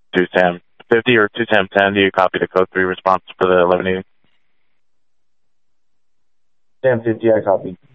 2 Sam 50 or 2 Sam 10. Do you copy the code 3 response for the 1180? Sam 50, I copy.